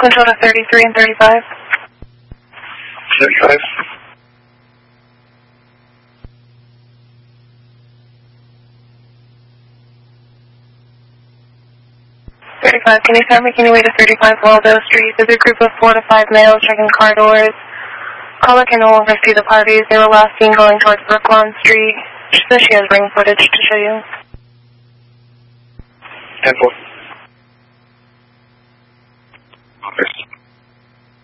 Control to 33 and 35. 35. 35, can you start making your way to 35 Waldo Street? There's a group of 4 to 5 males checking car doors. Caller can no longer see the parties. They were last seen going towards Brooklawn Street. She says she has ring footage to show you. 10-4. Office.